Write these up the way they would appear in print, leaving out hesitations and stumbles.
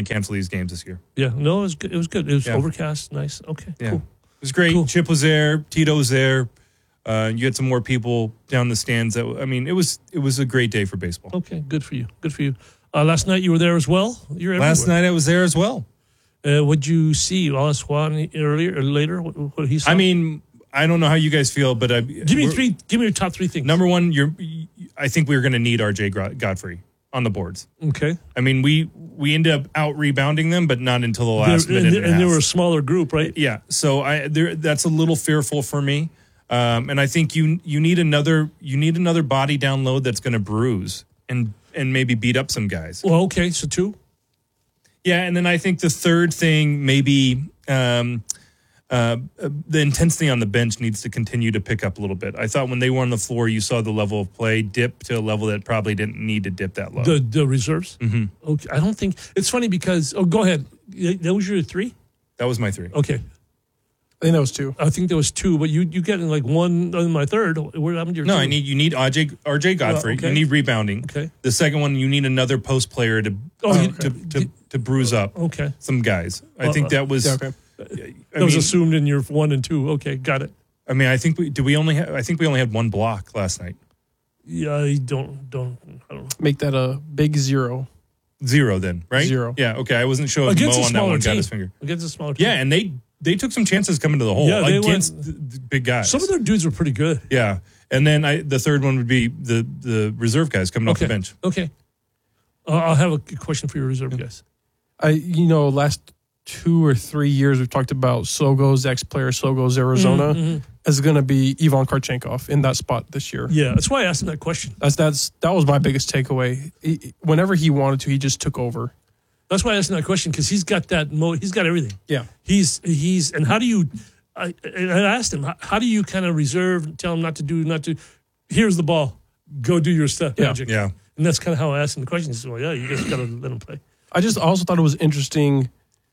cancel these games this year. Yeah, no, it was good. It was good. It was overcast, nice. Okay, Yeah. cool. It was great. Cool. Chip was there. Tito was there. You had some more people down the stands. It was a great day for baseball. Okay, good for you. Good for you. Last night you were there as well? You're everywhere. Last night I was there as well. What'd you see? Wallace Swan earlier or later? What he saw? I mean, I don't know how you guys feel, but give me your top three things. Number one, I think we're going to need RJ Godfrey on the boards. Okay. I mean, we ended up out rebounding them, but not until the last minute. And they were a smaller group, right? Yeah. So that's a little fearful for me. And I think you need another body down low that's going to bruise and maybe beat up some guys. Well, okay, so two. Yeah, and then I think the third thing maybe the intensity on the bench needs to continue to pick up a little bit. I thought when they were on the floor, you saw the level of play dip to a level that probably didn't need to dip that low. The reserves? Mm-hmm. Okay, I don't think – it's funny because – go ahead. That was your three? That was my three. Okay. I think that was two. I think there was two, but you get in like one on my third. Where happened to your two? You need RJ Godfrey. Okay. You need rebounding. Okay. The second one, you need another post player to bruise up some guys. I think that was that was assumed in your 1 and 2. Okay, got it. I mean, I think we only had one block last night. Yeah, I don't know. Make that a big 0. 0 then, right? 0. Yeah, okay. I wasn't sure if Against Mo a on that smaller one team. got his finger. Against a smaller team. Yeah, and they took some chances coming to the hole against the big guys. Some of their dudes were pretty good. Yeah. And then the third one would be the reserve guys coming off the bench. Okay. I'll have a question for your reserve guys. Last 2 or 3 years we've talked about Sogo's ex-player, Sogo's Arizona, is going to be Ivan Karchenkov in that spot this year. Yeah, that's why I asked him that question. That was my biggest takeaway. Whenever he wanted to, he just took over. That's why I asked him that question, because he's got that he's got everything. Yeah. He's and how do you I asked him, how do you kind of reserve, tell him not to here's the ball, go do your stuff, magic. Yeah. And that's kind of how I asked him the question. He said, well, yeah, you just got to let him play. I also thought it was interesting.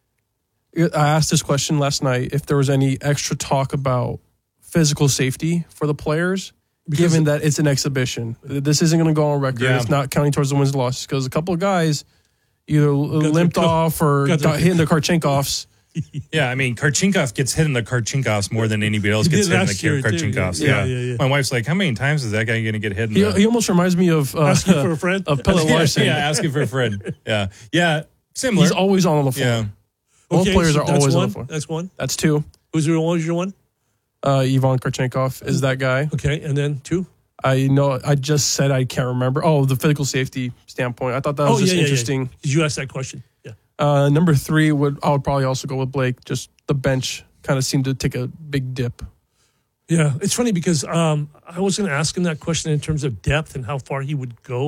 I asked this question last night, if there was any extra talk about physical safety for the players, given that it's an exhibition. This isn't going to go on record. Yeah. It's not counting towards the wins and losses, because a couple of guys either limped off or got hit in the Karchenkovs. Yeah, I mean, Karchenkov gets hit in the Karchenkovs more than anybody else gets hit in the Karchenkovs. Yeah. My wife's like, how many times is that guy going to get hit in he almost reminds me of asking for a friend. Of Pelle Larsson. Yeah, asking for a friend. Yeah, similar. He's always on the floor. Yeah. Both players are always on the floor. That's one. That's two. What was your one? Ivan Karchenkov is that guy. Okay, and then two? I know. I just said I can't remember. Oh, the physical safety standpoint. I thought that was interesting. Did you ask that question? Yeah. Number 3 I would probably also go with Blake. Just the bench kind of seemed to take a big dip. Yeah, it's funny because I was going to ask him that question in terms of depth and how far he would go.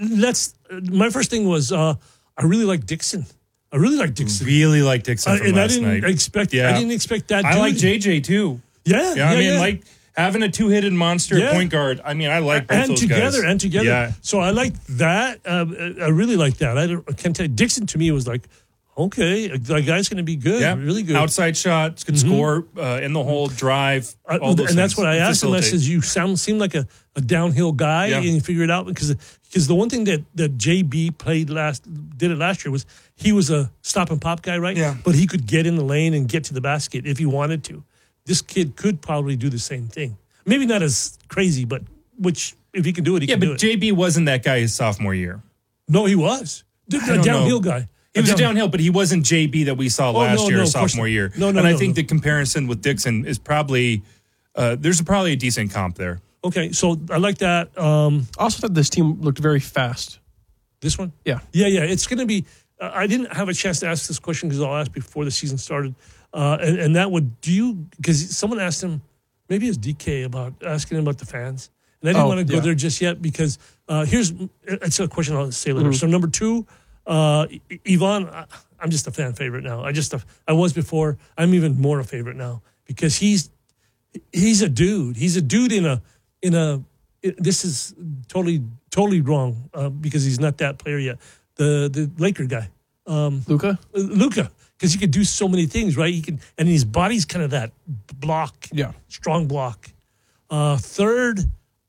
My first thing was I really like Dixon. Really like Dixon from last night. I didn't expect that. I like JJ too. Yeah. I mean, like having a two-headed monster at point guard. I mean, I like both those guys. And together. Yeah. So I like that. I really like that. I can't tell you. Dixon to me was like, okay, that guy's going to be good. Yeah. Really good. Outside shots, could score in the hole, drive, all those things. That's what I asked him. I says, you seem like a downhill guy, and you figure it out. Because the one thing that JB did last year was he was a stop and pop guy, right? Yeah. But he could get in the lane and get to the basket if he wanted to. This kid could probably do the same thing. Maybe not as crazy, but if he can do it, he can do it. Yeah, but JB wasn't that guy his sophomore year. No, he was. A downhill guy. He was a downhill, but he wasn't JB that we saw last year, sophomore year. No, I think the comparison with Dixon is probably there's probably a decent comp there. Okay, so I like that. I also thought this team looked very fast. This one? Yeah. Yeah. It's going to be I didn't have a chance to ask this question because I'll ask before the season started. And that would, because someone asked him, maybe it's DK, asking him about the fans. And I didn't want to go there just yet because it's a question I'll say later. Mm-hmm. So number 2, Ivan, I'm just a fan favorite now. I was before. I'm even more a favorite now because he's a dude. He's a dude in a this is totally wrong because he's not that player yet. The Laker guy. Luka? Because he could do so many things, right? And his body's kind of that block, strong block. Third,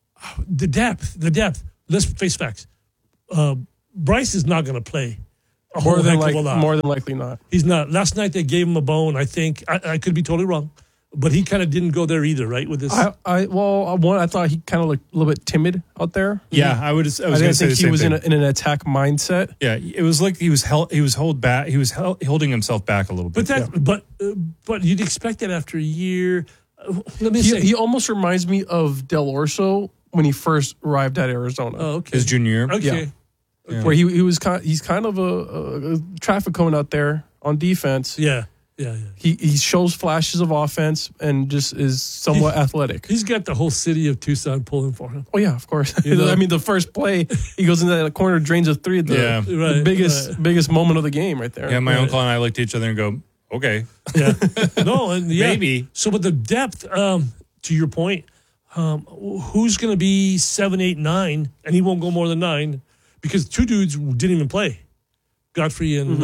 the depth. Let's face facts. Bryce is not going to play a whole heck of a lot. More than likely not. He's not. Last night they gave him a bone. I think I could be totally wrong, but he kind of didn't go there either, right? With this, I thought he kind of looked a little bit timid out there. Yeah, I was I going to didn't say think the he was same in thing. an attack mindset. Yeah, it was like he was holding himself back a little bit. but you'd expect that after a year. Let me He almost reminds me of Del Orso when he first arrived at Arizona. Oh, okay. His junior year. Okay. Yeah. Where he's kind of a traffic cone out there on defense. Yeah. He shows flashes of offense and just is somewhat athletic. He's got the whole city of Tucson pulling for him. Oh yeah, of course. You know? I mean, the first play, he goes into that corner, drains a three. The biggest moment of the game right there. Yeah, my uncle and I looked at each other and go, okay. Yeah. No, and Maybe. So, but the depth, to your point, who's going to be 7, 8, 9, and he won't go more than 9 because two dudes didn't even play, Godfrey and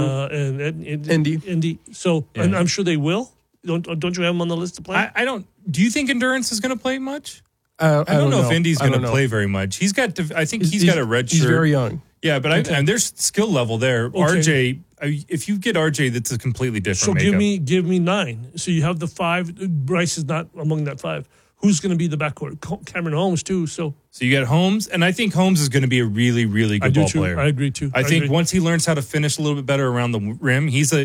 Indy. So, and I'm sure they will. Don't you have them on the list to play? I don't. Do you think Endurance is going to play much? I don't know if Indy's going to know. play very much. He's got. I think he's got a red shirt. He's very young. Yeah, but and there's skill level there. Okay. RJ, if you get RJ, that's a completely different. So makeup. give me 9. So you have the 5. Bryce is not among that 5. Who's going to be the backcourt? Cameron Holmes too. So you got Holmes, and I think Holmes is going to be a really, really good ball player. I agree too. I think once he learns how to finish a little bit better around the rim,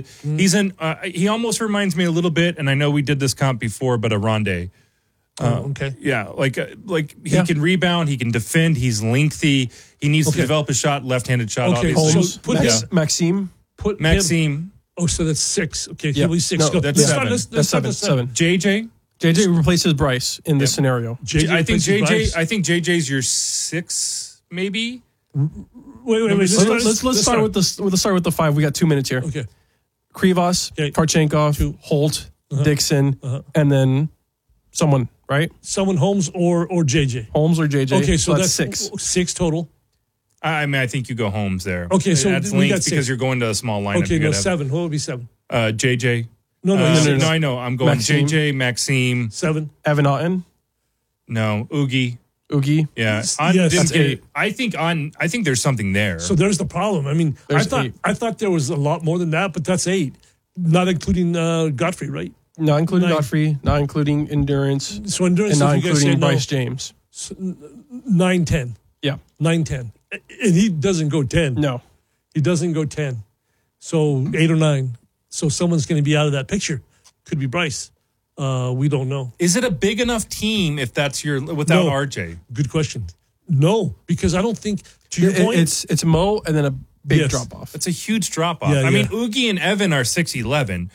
he almost reminds me a little bit, and I know we did this comp before, but a Rondé. Okay. Yeah, like he can rebound, he can defend, he's lengthy. He needs to develop a left-handed shot. Okay, obviously. so put Maxime. Put Maxime. Oh, so that's 6. Okay, Yeah. he'll be 6. No, Go. that's Let's 7. let's That's start seven. with JJ. JJ replaces Bryce in this scenario. JJ I think replaces Bryce. JJ's your 6, maybe. Wait. Let's start with the 5. We got 2 minutes here. Okay. Krivas, Okay. Karchenkov, 2. Holt, Dixon, and then someone, right? Someone Holmes or JJ. Holmes or JJ. Okay, so that's 6. 6 total. I mean, I think you go Holmes there. Okay, so that's we got length 6. because you're going to a small lineup. Okay, You no, gotta have- 7. What would be 7? JJ. No, No, I know. I'm going Maxime. JJ, Maxime. 7. Evan Otten, No, Oogie. Oogie. Yeah, Yes, didn't that's get 8. it. I think there's something there. So there's the problem. I mean, There's 8. I thought there was a lot more than that, but that's 8, not including Godfrey, right? Not including 9. Godfrey, not including Endurance, So endurance, and not if you guys say including no, Bryce James. 9, 10. Yeah. 9, 10. And he doesn't go 10. No. He doesn't go 10. So 8 or 9. So someone's going to be out of that picture. Could be Bryce. We don't know. is it a big enough team if that's without No. RJ? Good question. No, because I don't think, to your point, It's Mo and then a big Yes. drop off. That's a huge drop off. Yeah, I mean, yeah. Oogie and Evan are 6'11".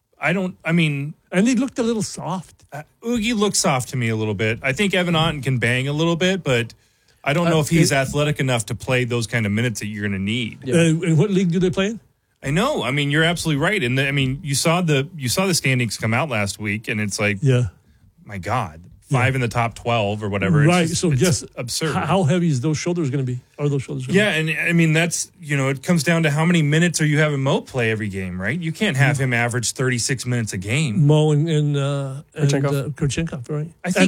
and they looked a little soft. Oogie looks soft to me a little bit. I think Evan Otten can bang a little bit, but I don't know if he's athletic enough to play those kind of minutes that you're going to need. Yeah. And what league do they play in? I know. I mean, you're absolutely right. And you saw the standings come out last week, and it's like, Yeah. my God, 5 in the top 12 or whatever. Right. It's just, So it's guess absurd. how heavy is those shoulders going to be? Are those shoulders going to Yeah, and I mean that's it comes down to how many minutes are you having Mo play every game, right? You can't have him average 36 minutes a be? game. Mo and Kurchenkov. right? I think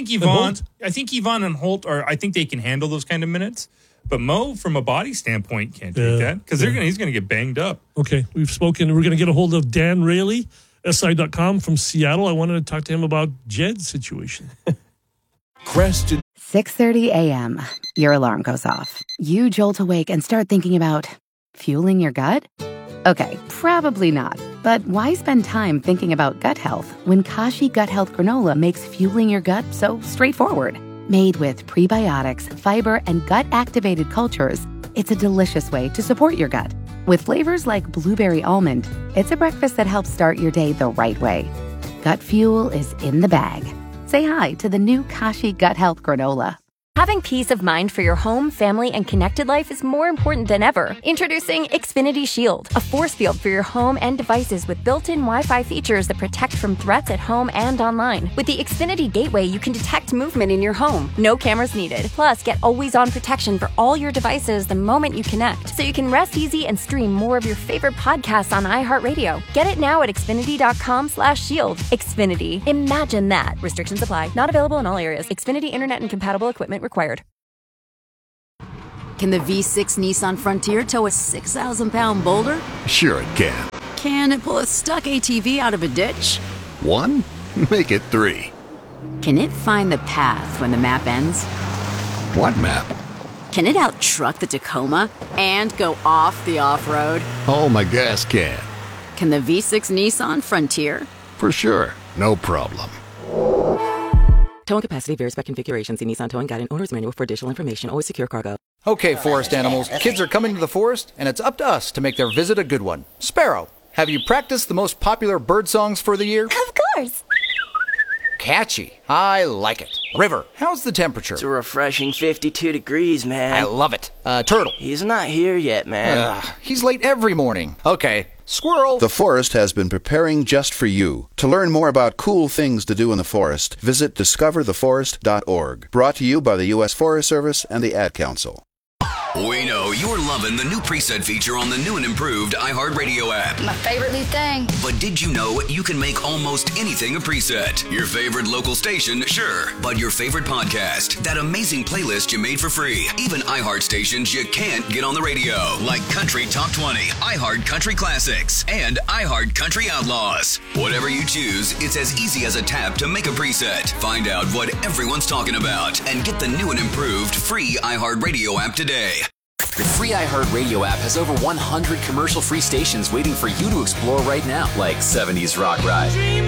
Yvonne and Holt I think they can handle those kind of minutes, but Mo from a body standpoint can't take that because he's going to get banged up. Okay, we've spoken. We're going to get a hold of Dan Rayleigh, SI.com from Seattle. I wanted to talk to him about Jed's situation. Creston. 6:30 a.m. Your alarm goes off. You jolt awake and start thinking about fueling your gut? Okay, probably not. But why spend time thinking about gut health when Kashi Gut Health Granola makes fueling your gut so straightforward? Made with prebiotics, fiber, and gut-activated cultures, it's a delicious way to support your gut. With flavors like blueberry almond, it's a breakfast that helps start your day the right way. Gut fuel is in the bag. Say hi to the new Kashi Gut Health Granola. Having peace of mind for your home, family, and connected life is more important than ever. Introducing Xfinity Shield, a force field for your home and devices with built-in Wi-Fi features that protect from threats at home and online. With the Xfinity Gateway, you can detect movement in your home. No cameras needed. Plus, get always-on protection for all your devices the moment you connect, so you can rest easy and stream more of your favorite podcasts on iHeartRadio. Get it now at Xfinity.com/shield. Xfinity. Imagine that. Restrictions apply. Not available in all areas. Xfinity Internet and compatible equipment required. Can the V6 Nissan Frontier tow a 6,000-pound boulder? Sure it can. Can it pull a stuck ATV out of a ditch? 1? Make it 3. Can it find the path when the map ends? What map? Can it out-truck the Tacoma and go off the off-road? Oh, my gas can. Can the V6 Nissan Frontier? For sure. No problem. Towing capacity varies by configuration. See Nissan Towing Guide and Owner's Manual for additional information. Always secure cargo. Okay, forest animals. Kids are coming to the forest, and it's up to us to make their visit a good one. Sparrow, have you practiced the most popular bird songs for the year? Of course. Catchy. I like it. River, how's the temperature? It's a refreshing 52 degrees, man. I love it. Turtle. He's not here yet, man. He's late every morning. Okay. Squirrel. The forest has been preparing just for you. To learn more about cool things to do in the forest, visit discovertheforest.org. Brought to you by the U.S. Forest Service and the Ad Council. We know you're loving the new preset feature on the new and improved iHeartRadio app. My favorite new thing. But did you know you can make almost anything a preset? Your favorite local station, sure. But your favorite podcast, that amazing playlist you made for free. Even iHeart stations you can't get on the radio, like Country Top 20, iHeart Country Classics, and iHeart Country Outlaws. Whatever you choose, it's as easy as a tap to make a preset. Find out what everyone's talking about and get the new and improved free iHeartRadio app today. The free iHeartRadio app has over 100 commercial-free stations waiting for you to explore right now, like 70s Rock Ride,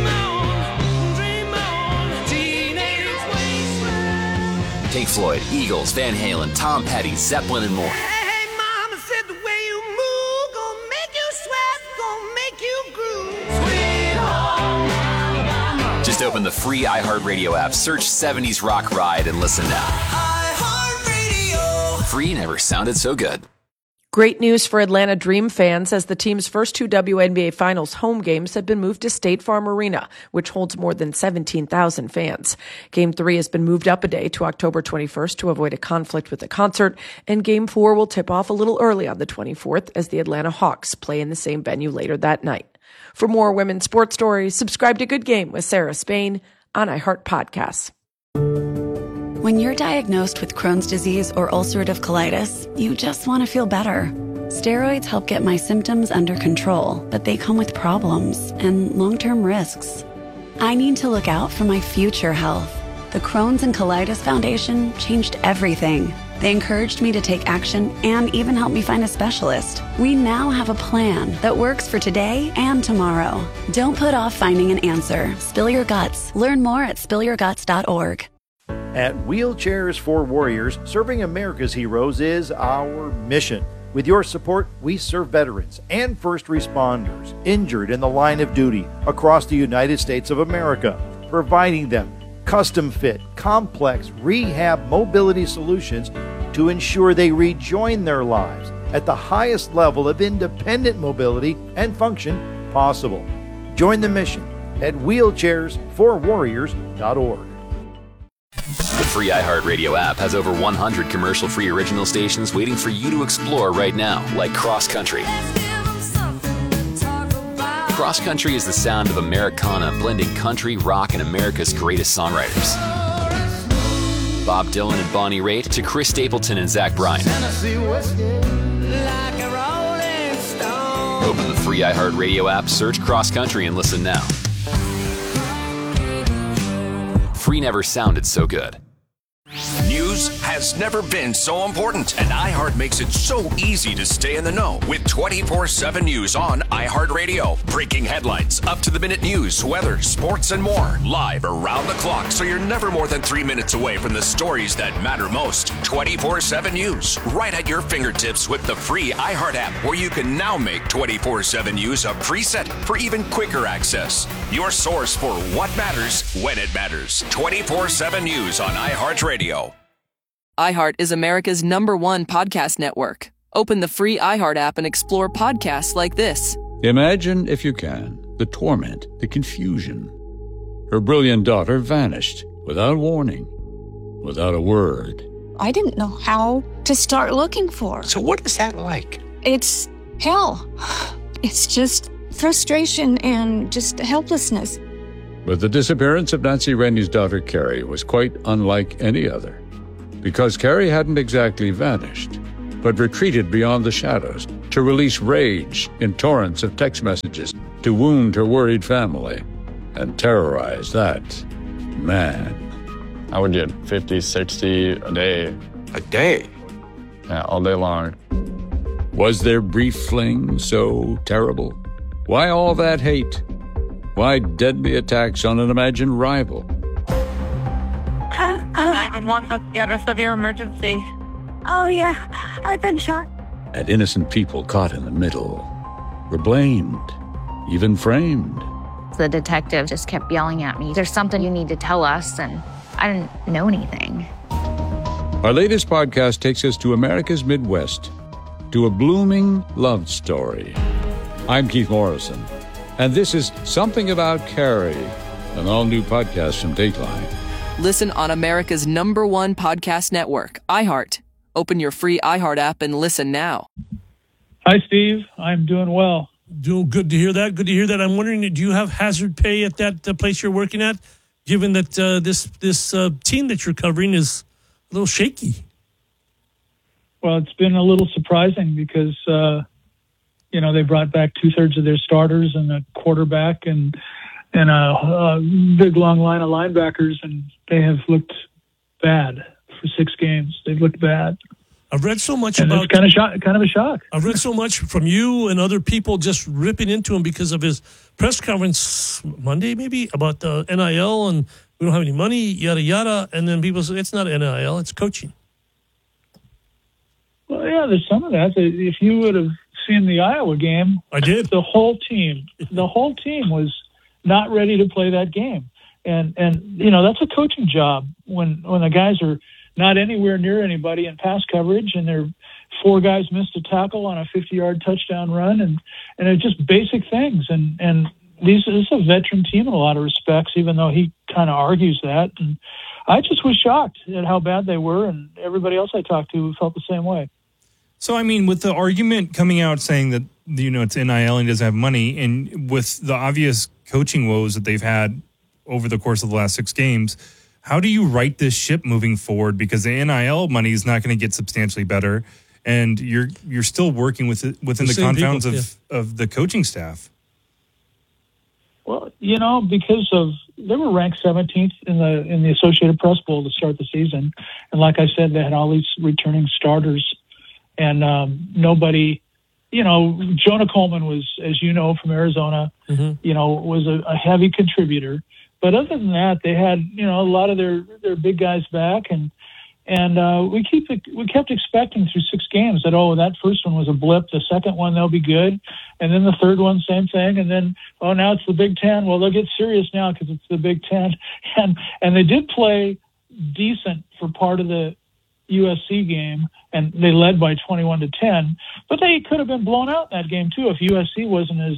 Pink Floyd, Eagles, Van Halen, Tom Petty, Zeppelin, and more. Hey, mama said the way you move gonna make you sweat, gonna make you groove. Sweet home Alabama. Just open the free iHeartRadio app, search 70s Rock Ride, and listen now. Free never sounded so good. Great news for Atlanta Dream fans, as the team's first two WNBA Finals home games have been moved to State Farm Arena, which holds more than 17,000 fans. Game 3 has been moved up a day to October 21st to avoid a conflict with the concert, and Game 4 will tip off a little early on the 24th as the Atlanta Hawks play in the same venue later that night. For more women's sports stories, subscribe to Good Game with Sarah Spain on iHeart Podcasts. When you're diagnosed with Crohn's disease or ulcerative colitis, you just want to feel better. Steroids help get my symptoms under control, but they come with problems and long-term risks. I need to look out for my future health. The Crohn's and Colitis Foundation changed everything. They encouraged me to take action and even helped me find a specialist. We now have a plan that works for today and tomorrow. Don't put off finding an answer. Spill your guts. Learn more at spillyourguts.org. At Wheelchairs for Warriors, serving America's heroes is our mission. With your support, we serve veterans and first responders injured in the line of duty across the United States of America, providing them custom-fit, complex rehab mobility solutions to ensure they rejoin their lives at the highest level of independent mobility and function possible. Join the mission at wheelchairsforwarriors.org. The free iHeartRadio app has over 100 commercial-free original stations waiting for you to explore right now, like Cross Country. Cross Country is the sound of Americana blending country, rock, and America's greatest songwriters. Bob Dylan and Bonnie Raitt to Chris Stapleton and Zach Bryan. Open the free iHeartRadio app, search Cross Country, and listen now. Free never sounded so good. News has never been so important, and iHeart makes it so easy to stay in the know with 24/7 news on iHeartRadio. Breaking headlines, up-to-the-minute news, weather, sports, and more. Live around the clock, so you're never more than 3 minutes away from the stories that matter most. 24/7 news, right at your fingertips with the free iHeart app, where you can now make 24/7 news a preset for even quicker access. Your source for what matters when it matters. 24/7 news on iHeartRadio. iHeart is America's #1 podcast network. Open the free iHeart app and explore podcasts like this. Imagine, if you can, the torment, the confusion. Her brilliant daughter vanished without warning, without a word. I didn't know how to start looking for her. So what is that like? It's hell. It's just frustration and just helplessness. But the disappearance of Nancy Rennie's daughter, Carrie, was quite unlike any other. Because Carrie hadn't exactly vanished. but retreated beyond the shadows to release rage in torrents of text messages to wound her worried family and terrorize that man. I would get 50, 60 a day. A day? Yeah, all day long. Was their brief fling so terrible? Why all that hate? Why deadly attacks on an imagined rival? 911, what's the severe emergency? Oh, yeah, I've been shot. And innocent people caught in the middle were blamed, even framed. The detective just kept yelling at me, "There's something you need to tell us," and I didn't know anything. Our latest podcast takes us to America's Midwest, to a blooming love story. I'm Keith Morrison, and this is Something About Carrie, an all-new podcast from Dateline. Listen on America's #1 podcast network, iHeart. Open your free iHeart app and listen now. Hi, Steve. I'm doing well. Doing good to hear that. Good to hear that. I'm wondering, do you have hazard pay at that place you're working at, given that this team that you're covering is a little shaky? Well, it's been a little surprising because, they brought back 2/3 of their starters and a quarterback and a big, long line of linebackers, and they have looked bad for 6 games. They've looked bad. I've read so much and about... It's kind of a shock. I've read so much from you and other people just ripping into him because of his press conference Monday, maybe, about the NIL and we don't have any money, yada, yada. And then people say, it's not NIL, it's coaching. Well, yeah, there's some of that. If you would have seen the Iowa game... I did. The whole team was not ready to play that game. And that's a coaching job when the guys are not anywhere near anybody in pass coverage, and their 4 guys missed a tackle on a 50-yard touchdown run, and it's just basic things. And this is a veteran team in a lot of respects, even though he kind of argues that. And I just was shocked at how bad they were, and everybody else I talked to felt the same way. So, I mean, with the argument coming out saying that, it's NIL and he doesn't have money, and with the obvious coaching woes that they've had over the course of the last 6 games, how do you right this ship moving forward? Because the NIL money is not going to get substantially better, and you're still working within the confines of the coaching staff. Well, because they were ranked 17th in the Associated Press Bowl to start the season, and like I said, they had all these returning starters, and nobody. Jonah Coleman was, as you know, from Arizona. Was a heavy contributor. But other than that, they had a lot of their big guys back, and we kept expecting through 6 games that that first one was a blip, the second one they'll be good, and then the third one same thing, and then now it's the Big Ten. Well, they'll get serious now because it's the Big Ten, and they did play decent for part of the USC game, and they led by 21-10, but they could have been blown out in that game too if USC wasn't as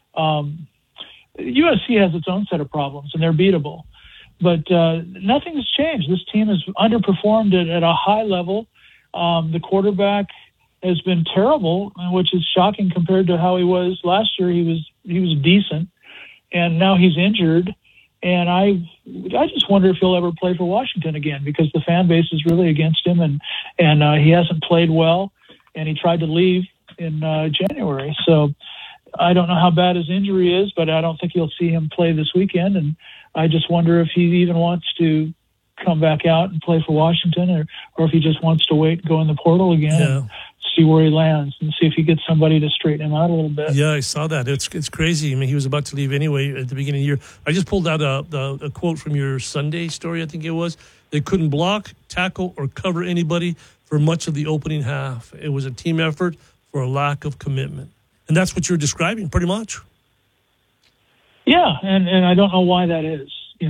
USC has its own set of problems, and they're beatable. But nothing has changed. This team has underperformed at a high level. The quarterback has been terrible, which is shocking compared to how he was last year. He was decent, and now he's injured. And I just wonder if he'll ever play for Washington again, because the fan base is really against him, and he hasn't played well, and he tried to leave in January. So I don't know how bad his injury is, but I don't think you'll see him play this weekend. And I just wonder if he even wants to come back out and play for Washington, or if he just wants to wait, go in the portal again, and see where he lands, and see if he gets somebody to straighten him out a little bit. Yeah, I saw that. It's crazy. I mean, he was about to leave anyway at the beginning of the year. I just pulled out a quote from your Sunday story, I think it was. They couldn't block, tackle, or cover anybody for much of the opening half. It was a team effort for a lack of commitment. And that's what you're describing, pretty much. Yeah, and I don't know why that is.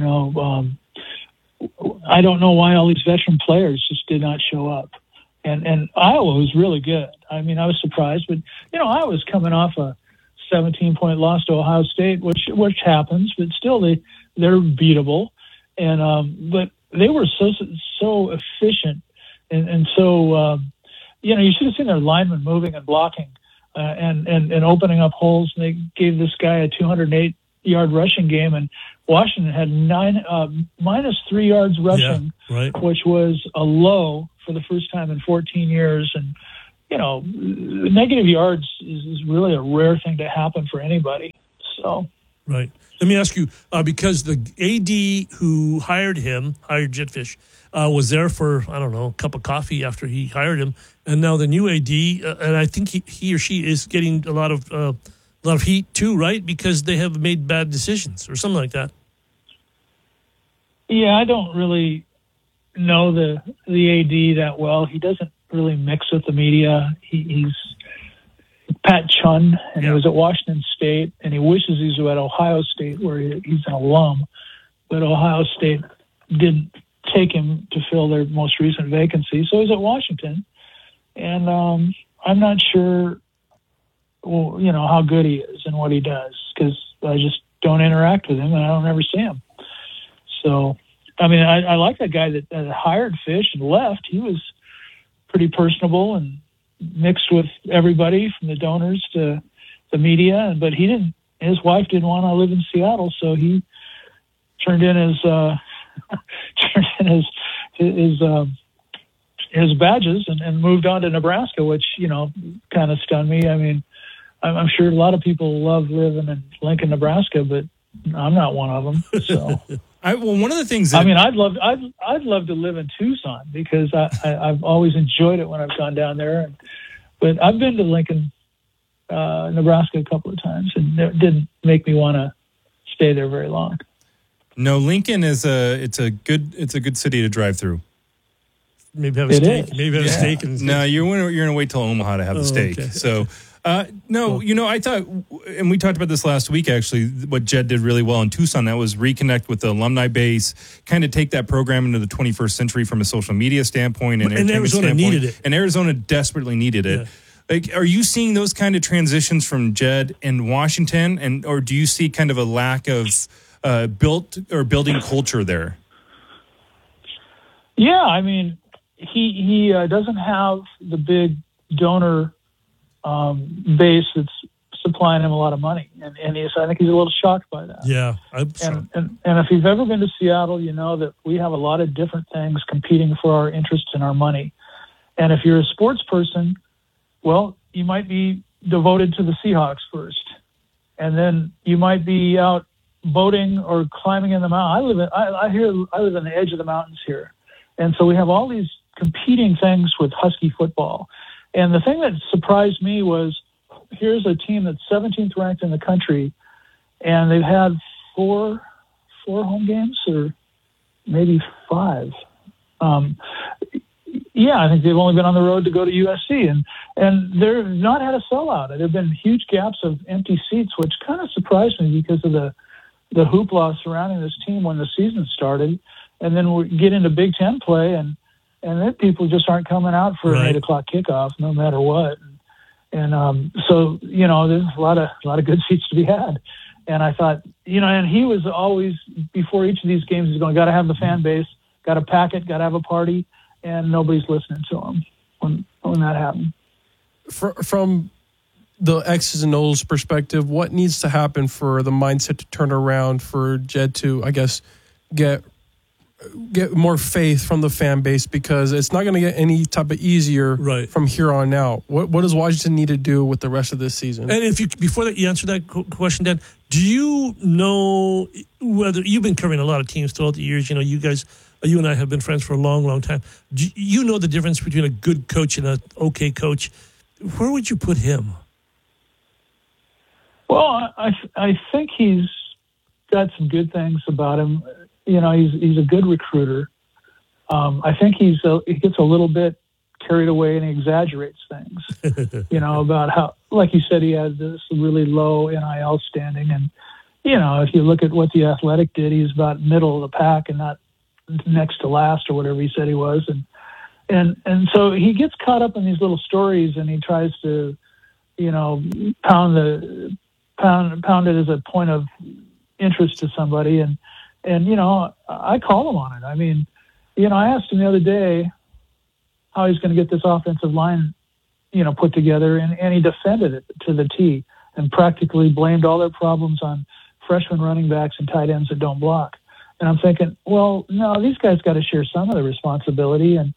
I don't know why all these veteran players just did not show up. And Iowa was really good. I mean, I was surprised, but Iowa's coming off a 17-point loss to Ohio State, which happens, but still they're beatable. And but they were so efficient and so you should have seen their linemen moving and blocking and opening up holes. And they gave this guy a 208-yard rushing game, and Washington had -3 yards rushing, which was a low for the first time in 14 years. And, negative yards is really a rare thing to happen for anybody. So, right. Let me ask you, because the AD who hired Jetfish, was there for, I don't know, a cup of coffee after he hired him, and now the new AD, and I think he or she is getting a lot of heat too, right? Because they have made bad decisions or something like that. Yeah, I don't really know the AD that well. He doesn't really mix with the media. He's Pat Chun, and he was at Washington State, and he wishes he was at Ohio State, where he's an alum. But Ohio State didn't take him to fill their most recent vacancy, so he's at Washington. And I'm not sure, how good he is and what he does, because I just don't interact with him, and I don't ever see him. So, I mean, I like that guy that hired Fish and left. He was pretty personable and mixed with everybody from the donors to the media, but his wife didn't want to live in Seattle, so he turned in his badges and moved on to Nebraska, which, kind of stunned me. I mean, I'm sure a lot of people love living in Lincoln, Nebraska, but I'm not one of them. So, one of the things I'd love to live in Tucson, because I've always enjoyed it when I've gone down there. But I've been to Lincoln, Nebraska a couple of times, and it didn't make me want to stay there very long. No, Lincoln is a good city to drive through. Maybe have a steak. Maybe have a steak. No, you're gonna wait till Omaha to have the steak. Okay. So, I thought, and we talked about this last week. Actually, what Jed did really well in Tucson, that was reconnect with the alumni base, kind of take that program into the 21st century from a social media standpoint and Arizona needed it. And Arizona desperately needed it. Yeah. Like, are you seeing those kind of transitions from Jed in Washington, or do you see kind of a lack of building culture there? Yeah, I mean, he doesn't have the big donor base that's supplying him a lot of money, and I think he's a little shocked by that. Yeah, and if you've ever been to Seattle, you know that we have a lot of different things competing for our interests and our money. And if you're a sports person, well, you might be devoted to the Seahawks first, and then you might be out boating or climbing in the mountain. I live on the edge of the mountains here, and so we have all these competing things with Husky football. And the thing that surprised me was, here's a team that's 17th ranked in the country, and they've had four home games, or maybe 5. I think they've only been on the road to go to USC, and they've not had a sellout. There have been huge gaps of empty seats, which kind of surprised me because of the hoopla surrounding this team when the season started. And then we get into Big Ten play, and then people just aren't coming out for an 8:00 kickoff, no matter what. So there's a lot of good seats to be had. And I thought, and he was always, before each of these games, he's going, got to have the fan base, got to pack it, got to have a party, and nobody's listening to him when that happened. From the X's and O's perspective, what needs to happen for the mindset to turn around for Jed to, I guess, get more faith from the fan base, because it's not going to get any type of easier from here on out. What does Washington need to do with the rest of this season? And before that you answer that question, Dan, do you know whether you've been covering a lot of teams throughout the years? You and I have been friends for a long, long time. Do you know the difference between a good coach and an okay coach? Where would you put him? Well, I think he's got some good things about him. He's a good recruiter. I think he gets a little bit carried away and he exaggerates things, about how, like you said, he has this really low NIL standing. And, if you look at what the Athletic did, he's about middle of the pack and not next to last or whatever he said he was. And so he gets caught up in these little stories, and he tries to, pound it as a point of interest to somebody. And I call him on it. I mean, I asked him the other day how he's going to get this offensive line, put together, and he defended it to the T and practically blamed all their problems on freshman running backs and tight ends that don't block. And I'm thinking, well, no, these guys got to share some of the responsibility. And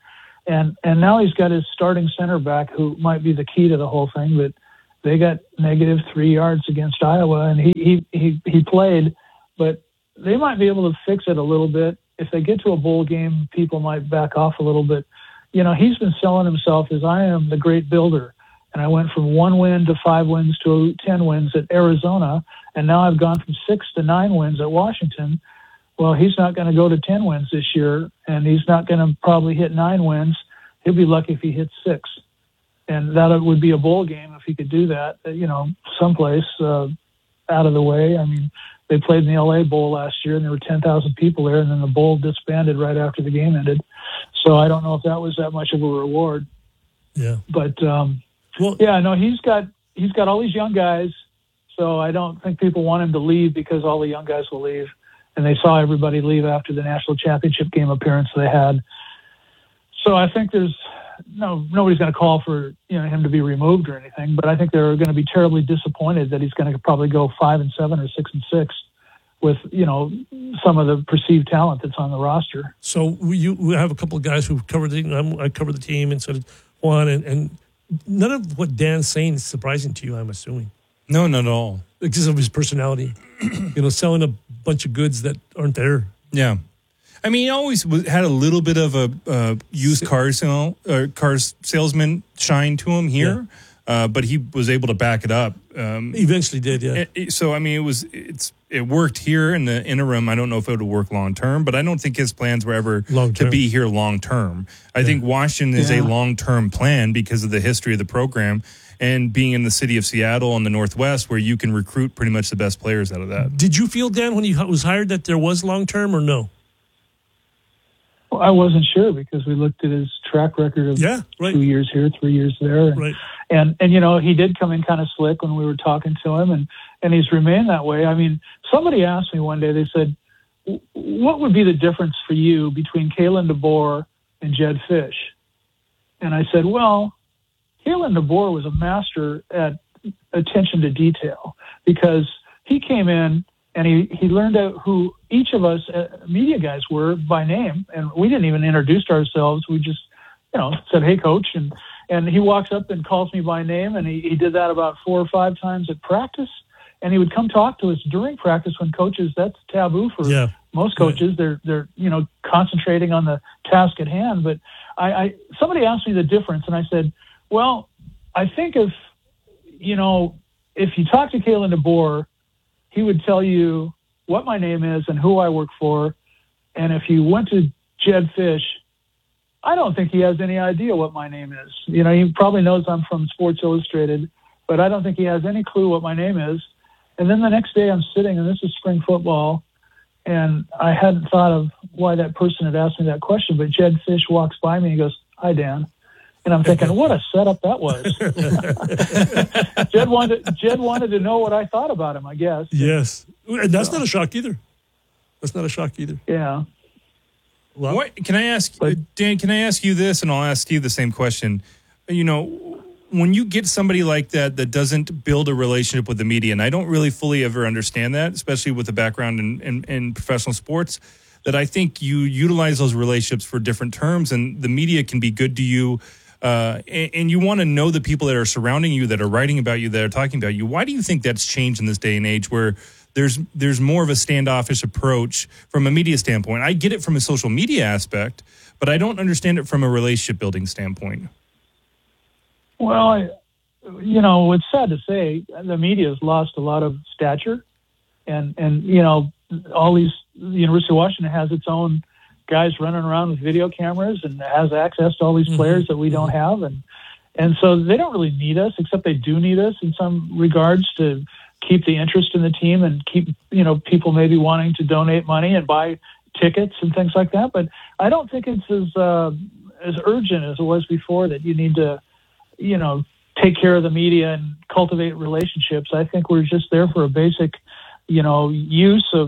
And now he's got his starting center back, who might be the key to the whole thing. But they got negative 3 yards against Iowa, and he played. But they might be able to fix it a little bit. If they get to a bowl game, people might back off a little bit. You know, he's been selling himself as I am the great builder. And I went from 1 win to 5 wins to 10 wins at Arizona. And now I've gone from 6 to 9 wins at Washington. Well, he's not going to go to 10 wins this year, and he's not going to probably hit 9 wins. He'll be lucky if he hits 6. And that would be a bowl game if he could do that, you know, someplace out of the way. I mean, they played in the LA Bowl last year, and there were 10,000 people there, and then the bowl disbanded right after the game ended. So I don't know if that was that much of a reward. Yeah. But, yeah, no, he's got all these young guys, so I don't think people want him to leave because all the young guys will leave. And they saw everybody leave after the national championship game appearance they had. So I think nobody's going to call for him to be removed or anything, but I think they're going to be terribly disappointed that he's going to probably go 5-7 or 6-6 with some of the perceived talent that's on the roster. So we have a couple of guys who covered I covered the team, and so did Juan, and none of what Dan's saying is surprising to you, I'm assuming. No, not at all. Because of his personality, selling a bunch of goods that aren't there. Yeah. I mean, he always had a little bit of a used car salesman shine to him here, but he was able to back it up. Eventually did, yeah. So, I mean, it worked here in the interim. I don't know if it would work long term, but I don't think his plans were ever to be here long term. I think Washington is a long term plan because of the history of the program and being in the city of Seattle in the Northwest, where you can recruit pretty much the best players out of that. Did you feel, Dan, when he was hired, that there was long term or no? Well, I wasn't sure because we looked at his track record of 2 years here, 3 years there. And, and he did come in kind of slick when we were talking to him, and he's remained that way. I mean, somebody asked me one day, they said, what would be the difference for you between Kalen DeBoer and Jedd Fisch? And I said, well, Kalen DeBoer was a master at attention to detail because he came in and he learned out who each of us media guys were by name. And we didn't even introduce ourselves. We just, said, hey, coach. And he walks up and calls me by name. And he did that about 4 or 5 times at practice. And he would come talk to us during practice when coaches, that's taboo for most coaches. They're concentrating on the task at hand. But somebody asked me the difference. And I said, well, I think if you talk to Kalen DeBoer, he would tell you what my name is and who I work for. And if you went to Jedd Fisch, I don't think he has any idea what my name is. He probably knows I'm from Sports Illustrated, but I don't think he has any clue what my name is. And then the next day I'm sitting, and this is spring football, and I hadn't thought of why that person had asked me that question, but Jedd Fisch walks by me and he goes, hi, Dan. And I'm thinking, what a setup that was. Jedd wanted to know what I thought about him, I guess. Yes. And that's not a shock either. Yeah. What can I ask, Dan, can I ask you this, and I'll ask you the same question. When you get somebody like that doesn't build a relationship with the media, and I don't really fully ever understand that, especially with the background in professional sports, that I think you utilize those relationships for different terms, and the media can be good to you. And you want to know the people that are surrounding you, that are writing about you, that are talking about you. Why do you think that's changed in this day and age where there's more of a standoffish approach from a media standpoint? I get it from a social media aspect, but I don't understand it from a relationship building standpoint. Well, it's sad to say the media has lost a lot of stature, and all these. The University of Washington has its own guys running around with video cameras and has access to all these players that we don't have, and so they don't really need us, except they do need us in some regards to keep the interest in the team and keep people maybe wanting to donate money and buy tickets and things like that. But I don't think it's as urgent as it was before that you need to take care of the media and cultivate relationships. I think we're just there for a basic use of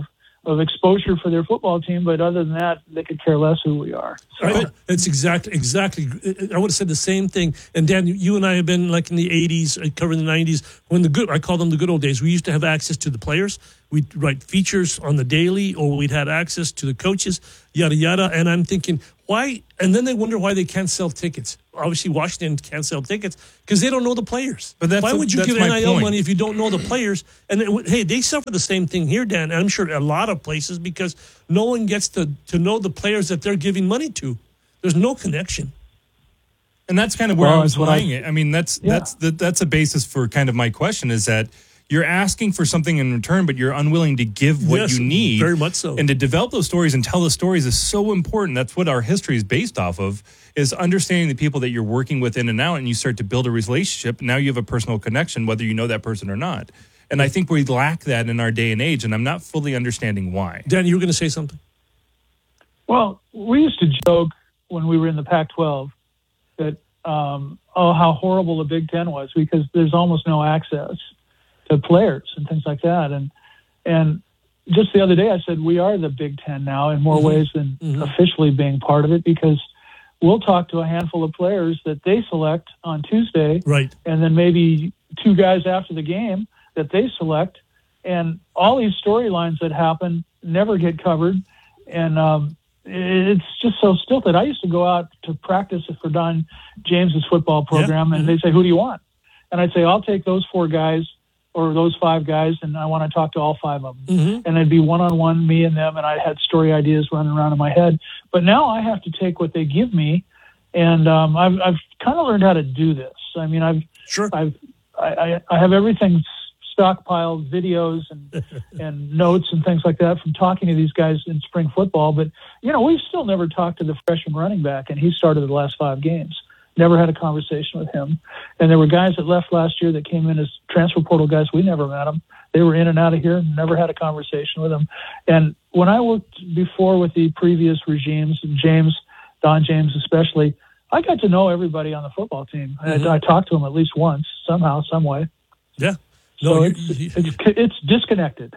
of exposure for their football team, but other than that, they could care less who we are. So. It's exactly. I would have said the same thing. And Dan, you and I have been like in the 80s, covering the 90s, when I call them the good old days. We used to have access to the players. We'd write features on the daily, or we'd had access to the coaches, yada, yada. And I'm thinking, why? And then they wonder why they can't sell tickets. Obviously, Washington can't sell tickets because they don't know the players. But why would you give NIL money if you don't know the players? And then, hey, they suffer the same thing here, Dan. And I'm sure a lot of places, because no one gets to know the players that they're giving money to. There's no connection. And that's kind of where I was flying it. I mean, that's a basis for kind of my question, is that you're asking for something in return, but you're unwilling to give what you need. Very much so. And to develop those stories and tell the stories is so important. That's what our history is based off of, is understanding the people that you're working with in and out, and you start to build a relationship. Now you have a personal connection, whether you know that person or not. And I think we lack that in our day and age, and I'm not fully understanding why. Dan, you were going to say something? Well, we used to joke when we were in the Pac-12 that, how horrible the Big Ten was, because there's almost no access to players and things like that. And just the other day I said, we are the Big Ten now in more ways than officially being part of it, because we'll talk to a handful of players that they select on Tuesday. Right. And then maybe 2 guys after the game that they select. And all these storylines that happen never get covered. And it's just so stilted. I used to go out to practice for Don James's football program, and they'd say, who do you want? And I'd say, I'll take those 4 guys or those 5 guys, and I want to talk to all 5 of them. And it'd be one-on-one, me and them, and I had story ideas running around in my head. But now I have to take what they give me, and I've kind of learned how to do this. I mean, I have everything stockpiled, videos and notes and things like that from talking to these guys in spring football. But, we've still never talked to the freshman running back, and he started the last 5 games. Never had a conversation with him. And there were guys that left last year that came in as transfer portal guys. We never met them. They were in and out of here, never had a conversation with them. And when I worked before with the previous regimes, and Don James especially, I got to know everybody on the football team. I talked to them at least once, somehow, some way. Yeah. So it's disconnected.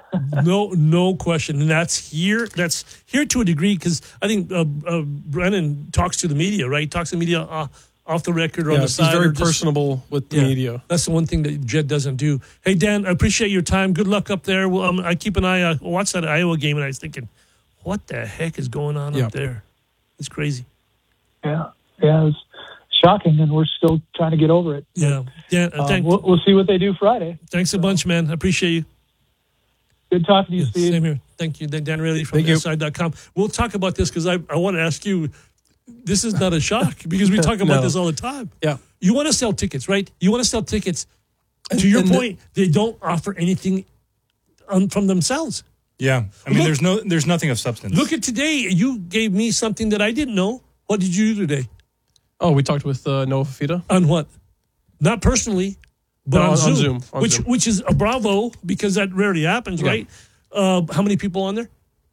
No question. And that's here to a degree, because I think Brennan talks to the media, right? He talks to the media off the record or on the side. He's very personable with the media. That's the one thing that Jed doesn't do. Hey, Dan, I appreciate your time. Good luck up there. Well, I keep an eye. I watched that Iowa game, and I was thinking, what the heck is going on up there? It's crazy. Yeah, it's shocking, and we're still trying to get over it. Yeah. We'll see what they do Friday. Thanks a bunch, man. I appreciate you. Good talking to you, Steve. Same here. Thank you. Dan Raley from SI.com. We'll talk about this, because I want to ask you, this is not a shock, because we talk about this all the time. Yeah. You want to sell tickets, right? You want to sell tickets. To your point, they don't offer anything from themselves. Yeah. I mean, there's nothing of substance. Look at today. You gave me something that I didn't know. What did you do today? Oh, we talked with Noah Fifita. On what? Not personally, but on Zoom. On Zoom. Which is a bravo, because that rarely happens, right? How many people on there?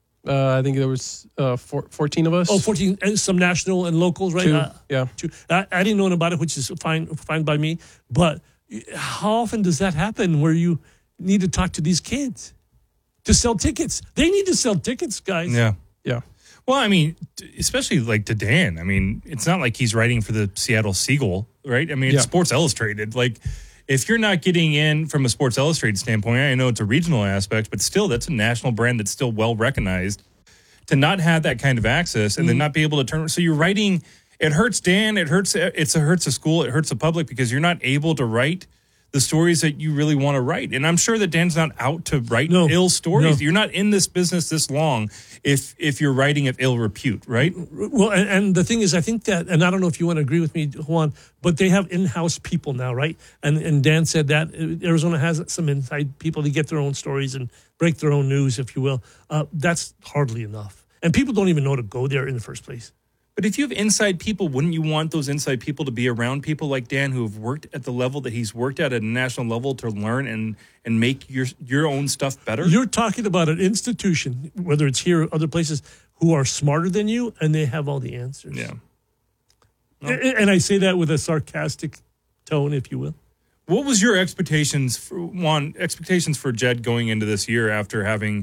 I think there was 14 of us. Oh, 14, and some national and locals, right? 2, 2. I didn't know about it, which is fine by me. But how often does that happen, where you need to talk to these kids to sell tickets? They need to sell tickets, guys. Yeah. Well, I mean, especially like to Dan. I mean, it's not like he's writing for the Seattle Seagull, right? I mean, it's Sports Illustrated. Like, if you're not getting in from a Sports Illustrated standpoint, I know it's a regional aspect, but still, that's a national brand that's still well recognized. To not have that kind of access and then not be able to turn. So you're writing. It hurts Dan. It hurts the school. It hurts the public, because you're not able to write the stories that you really want to write. And I'm sure that Dan's not out to write ill stories. No. You're not in this business this long if you're writing of ill repute, right? Well, and the thing is, I think that, and I don't know if you want to agree with me, Juan, but they have in-house people now, right? And Dan said that Arizona has some inside people to get their own stories and break their own news, if you will. That's hardly enough. And people don't even know to go there in the first place. But if you have inside people, wouldn't you want those inside people to be around people like Dan, who have worked at the level that he's worked at a national level, to learn and make your own stuff better? You're talking about an institution, whether it's here or other places, who are smarter than you, and they have all the answers. Yeah. And I say that with a sarcastic tone, if you will. What was your expectations for Jed going into this year after having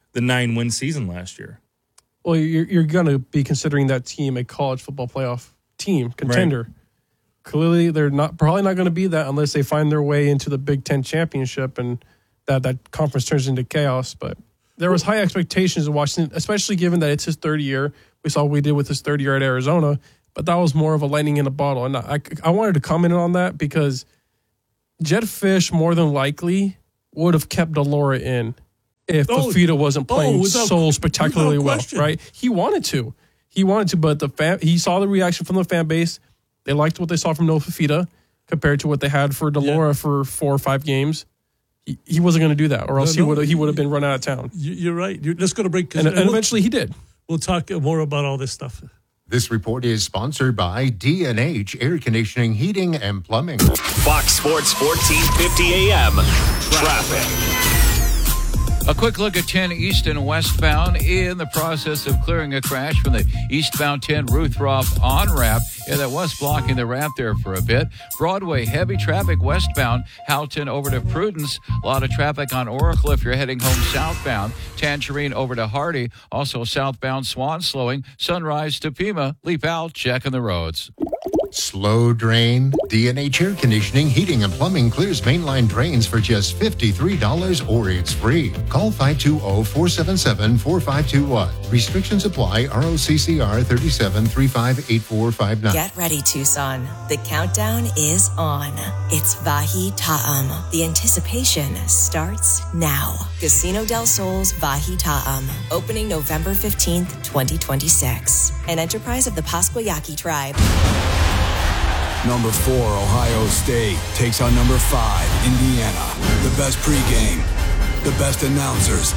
the 9-win season last year. Well, you're going to be considering that team a college football playoff team, contender. Right. Clearly, they're probably not going to be that unless they find their way into the Big Ten championship and that conference turns into chaos. But there was high expectations of Washington, especially given that it's his third year. We saw what we did with his third year at Arizona, but that was more of a lightning in a bottle. And I wanted to comment on that because Jedd Fisch more than likely would have kept Delora in if Fifita wasn't playing so spectacularly well, right? He wanted to, but he saw the reaction from the fan base. They liked what they saw from Noah Fifita compared to what they had for Delora for 4 or 5 games. He wasn't going to do that, or else he would have been run out of town. You're right. Let's go to break. And eventually he did. We'll talk more about all this stuff. This report is sponsored by D&H Air Conditioning, Heating, and Plumbing. Fox Sports 1450 AM. Traffic. A quick look at 10 east and westbound in the process of clearing a crash from the eastbound 10 Ruthroff on-ramp. Yeah, that was blocking the ramp there for a bit. Broadway, heavy traffic westbound, Houghton over to Prudence. A lot of traffic on Oracle if you're heading home southbound. Tangerine over to Hardy. Also southbound Swan slowing. Sunrise to Pima. Leap out, checking the roads. Slow drain. D&H Air Conditioning, Heating, and Plumbing clears mainline drains for just $53 or it's free. Call 520-477-4521. Restrictions apply. ROCCR 37358459. Get ready, Tucson. The countdown is on. It's Vahi Ta'am. The anticipation starts now. Casino del Sol's Vahi Ta'am. Opening November 15th, 2026. An enterprise of the Pasquayaki tribe. Number 4, Ohio State, takes on number 5, Indiana. The best pregame, the best announcers.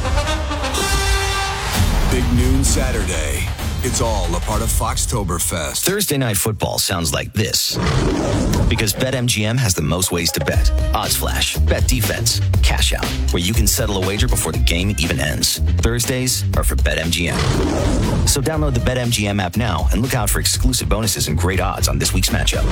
Big noon Saturday. It's all a part of Foxtoberfest. Thursday night football sounds like this. Because BetMGM has the most ways to bet. Odds flash, bet defense, cash out, where you can settle a wager before the game even ends. Thursdays are for BetMGM. So download the BetMGM app now and look out for exclusive bonuses and great odds on this week's matchup.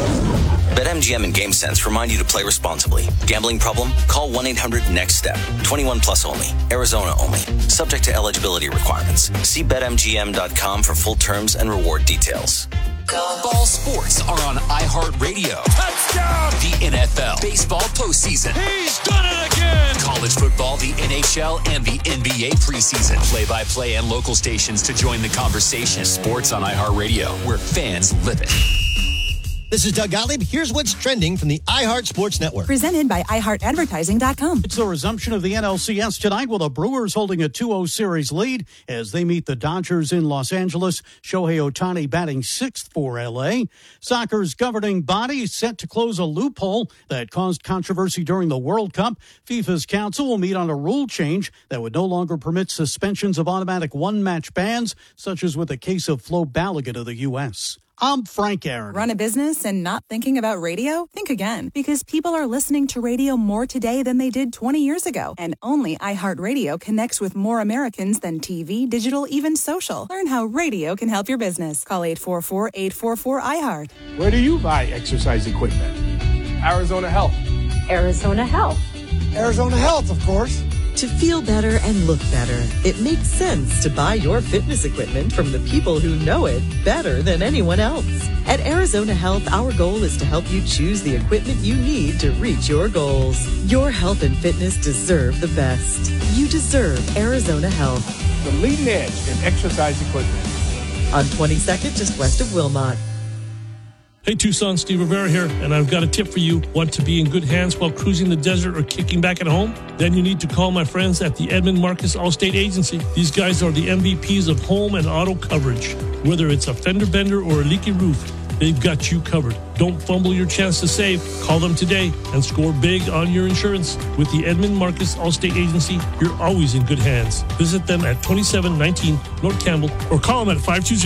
BetMGM and GameSense remind you to play responsibly. Gambling problem? Call 1-800-NEXT-STEP. 21 plus only. Arizona only. Subject to eligibility requirements. See BetMGM.com for full terms and reward details. All sports are on iHeartRadio. Touchdown! The NFL, baseball postseason. He's done it again! College football, the NHL, and the NBA preseason. Play-by-play and local stations to join the conversation. Sports on iHeartRadio, where fans live it. This is Doug Gottlieb. Here's what's trending from the iHeart Sports Network. Presented by iHeartAdvertising.com. It's the resumption of the NLCS tonight with the Brewers holding a 2-0 series lead as they meet the Dodgers in Los Angeles. Shohei Ohtani batting 6th for L.A. Soccer's governing body set to close a loophole that caused controversy during the World Cup. FIFA's council will meet on a rule change that would no longer permit suspensions of automatic one-match bans, such as with the case of Flo Balogun of the U.S. I'm Frank Aaron. Run a business and not thinking about radio? Think again, because people are listening to radio more today than they did 20 years ago. And only iHeartRadio connects with more Americans than TV, digital, even social. Learn how radio can help your business. Call 844-844-iHeart. Where do you buy exercise equipment? Arizona Health. Arizona Health. Arizona Health, of course. To feel better and look better, it makes sense to buy your fitness equipment from the people who know it better than anyone else. At Arizona Health, our goal is to help you choose the equipment you need to reach your goals. Your health and fitness deserve the best. You deserve Arizona Health. The leading edge in exercise equipment. On 22nd, just west of Wilmot. Hey, Tucson, Steve Rivera here, and I've got a tip for you. Want to be in good hands while cruising the desert or kicking back at home? Then you need to call my friends at the Edmund Marcus Allstate Agency. These guys are the MVPs of home and auto coverage. Whether it's a fender bender or a leaky roof, they've got you covered. Don't fumble your chance to save. Call them today and score big on your insurance. With the Edmund Marcus Allstate Agency, you're always in good hands. Visit them at 2719 North Campbell or call them at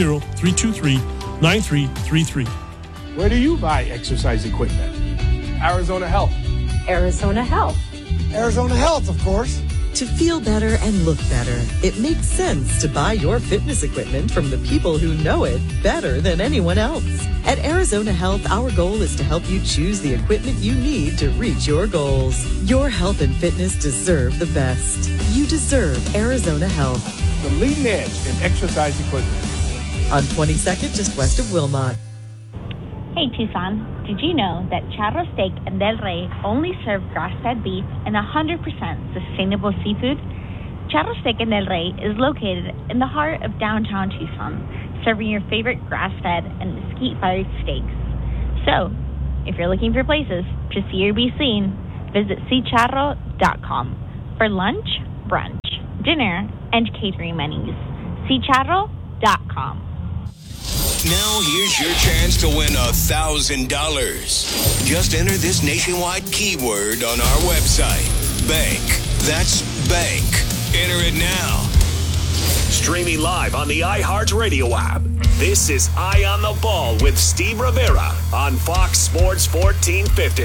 520-323-9333. Where do you buy exercise equipment? Arizona Health. Arizona Health. Arizona Health, of course. To feel better and look better, it makes sense to buy your fitness equipment from the people who know it better than anyone else. At Arizona Health, our goal is to help you choose the equipment you need to reach your goals. Your health and fitness deserve the best. You deserve Arizona Health. The leading edge in exercise equipment. On 22nd, just west of Wilmot. Hey Tucson, did you know that Charro Steak and Del Rey only serve grass-fed beef and 100% sustainable seafood? Charro Steak and Del Rey is located in the heart of downtown Tucson, serving your favorite grass-fed and mesquite-fired steaks. So, if you're looking for places to see or be seen, visit ccharro.com for lunch, brunch, dinner, and catering menus. ccharro.com. Now here's your chance to win $1,000. Just enter this nationwide keyword on our website. Bank. That's bank. Enter it now. Streaming live on the iHeartRadio app. This is Eye on the Ball with Steve Rivera on Fox Sports 1450.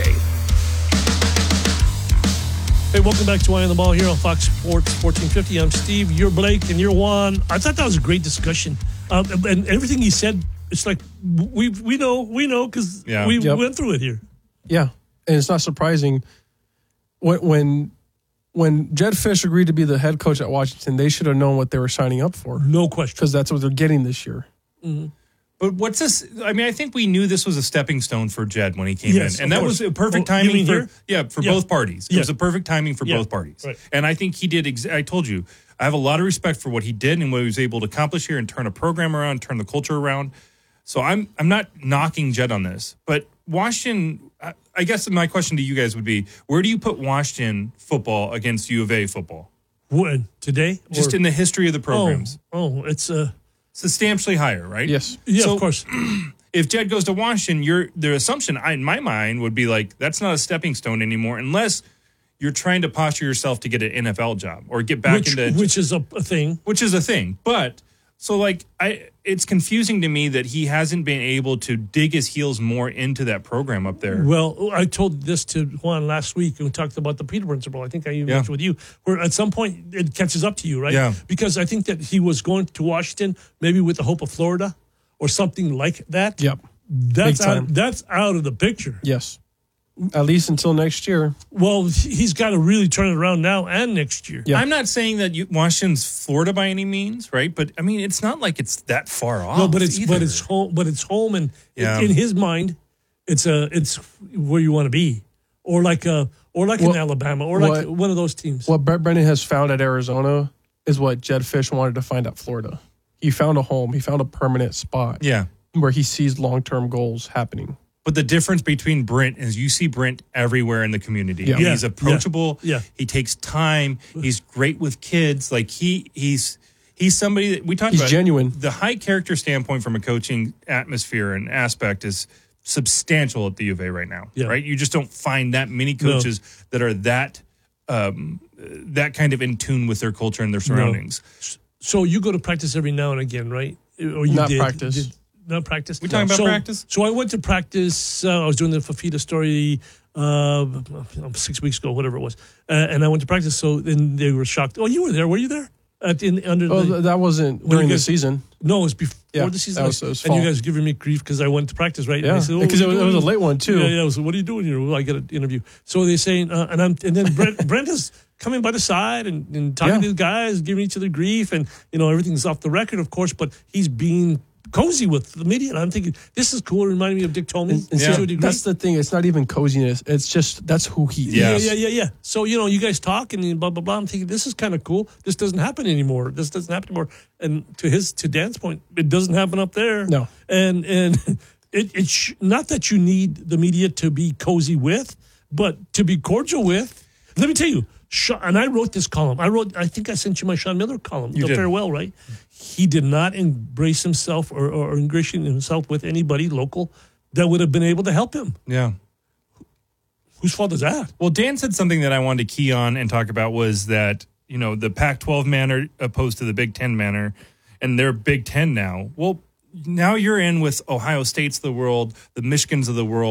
Hey, welcome back to Eye on the Ball here on Fox Sports 1450. I'm Steve, you're Blake, and you're Juan. I thought that was a great discussion. And everything he said, it's like we know because we went through it here. Yeah, and it's not surprising when Jedd Fisch agreed to be the head coach at Washington, they should have known what they were signing up for. No question, because that's what they're getting this year. Mm-hmm. But what's this? I mean, I think we knew this was a stepping stone for Jedd when he came in, and that course. was a perfect You timing mean here? for both parties. It was a perfect timing for both parties, right. and I think he did. I told you, I have a lot of respect for what he did and what he was able to accomplish here and turn a program around, turn the culture around. So I'm not knocking Jedd on this, but Washington. I guess my question to you guys would be: where do you put Washington football against U of A football? When today, just in the history of the programs. It's substantially higher, right? Yes. Yeah, so, of course. If Jedd goes to Washington, the assumption in my mind would be like that's not a stepping stone anymore, unless you're trying to posture yourself to get an NFL job or get back into which is a thing. Which is a thing, but so it's confusing to me that he hasn't been able to dig his heels more into that program up there. Well, I told this to Juan last week and we talked about the Peter principle. I think I even mentioned with you, where at some point it catches up to you, right? Yeah. Because I think that he was going to Washington maybe with the hope of Florida or something like that. Yep. That's out of the picture. Yes. At least until next year. Well, he's got to really turn it around now and next year. Yeah. I'm not saying that Washington's Florida by any means, right? But I mean, it's not like it's that far off. No, but it's home, and in his mind, it's where you want to be, or like in Alabama, or like one of those teams. What Brett Brennan has found at Arizona is what Jedd Fisch wanted to find at Florida. He found a home. He found a permanent spot. Yeah, where he sees long-term goals happening. But the difference between Brent is you see Brent everywhere in the community. Yeah. He's approachable. Yeah. He takes time. He's great with kids. Like he's somebody that we talked about. He's genuine. The high character standpoint from a coaching atmosphere and aspect is substantial at the U of A right now. Yeah. Right? You just don't find that many coaches that are that kind of in tune with their culture and their surroundings. No. So you go to practice every now and again, right? Or you Not did, practice. Not practice. We talking about practice? So I went to practice. I was doing the Fafita story 6 weeks ago, whatever it was, and I went to practice. So then they were shocked. Oh, you were there? Were you there? That wasn't during the season. No, it was before the season. It was and you guys giving me grief because I went to practice, right? Yeah, because it was a late one too. Yeah. I was, what are you doing here? Well, I get an interview. So they're saying, and then Brent is coming by the side and talking to the guys, giving each other grief, and everything's off the record, of course, but he's being cozy with the media, and I'm thinking this is cool. It reminded me of Dick Tolman. That's the thing. It's not even coziness. It's just that's who he is. Yeah. So you guys talk and blah blah blah. I'm thinking this is kind of cool. This doesn't happen anymore. And to Dan's point, it doesn't happen up there. No. And it's not that you need the media to be cozy with, but to be cordial with. Let me tell you. And I wrote this column. I think I sent you my Sean Miller column. You did. Farewell, right? He did not embrace himself or ingratiate himself with anybody local that would have been able to help him. Yeah. Whose fault is that? Well, Dan said something that I wanted to key on and talk about was that, the Pac-12 manner opposed to the Big Ten manner, and they're Big Ten now. Well, now you're in with Ohio States of the world, the Michigans of the world,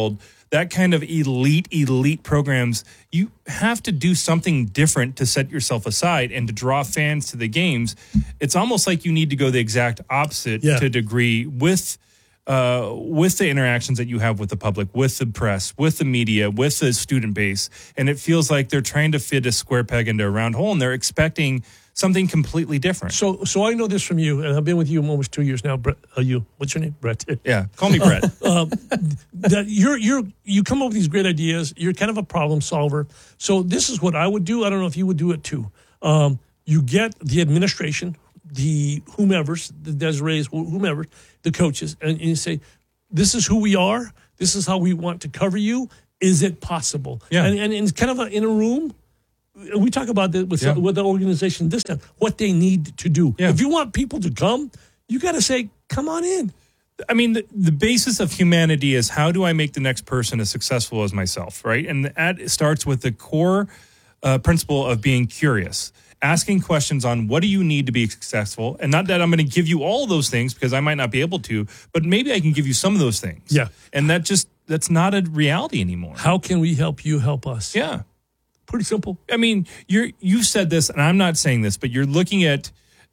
that kind of elite programs, you have to do something different to set yourself aside and to draw fans to the games. It's almost like you need to go the exact opposite to a degree with the interactions that you have with the public, with the press, with the media, with the student base. And it feels like they're trying to fit a square peg into a round hole, and they're expecting something completely different. So I know this from you, and I've been with you almost 2 years now. Brett, what's your name? Brett. Yeah, call me Brett. That you come up with these great ideas. You're kind of a problem solver. So this is what I would do. I don't know if you would do it too. You get the administration, the whomevers, the Desirees, whomever, the coaches, and you say, "This is who we are. This is how we want to cover you. Is it possible?" Yeah, and it's kind of in a room. We talk about that with the organization this time, what they need to do. Yeah. If you want people to come, you got to say, come on in. I mean, the basis of humanity is how do I make the next person as successful as myself, right? And that starts with the core principle of being curious, asking questions on what do you need to be successful? And not that I'm going to give you all those things because I might not be able to, but maybe I can give you some of those things. Yeah. And that's not a reality anymore. How can we help you help us? Yeah. Pretty simple. I mean, you've said this, and I'm not saying this, but you're looking at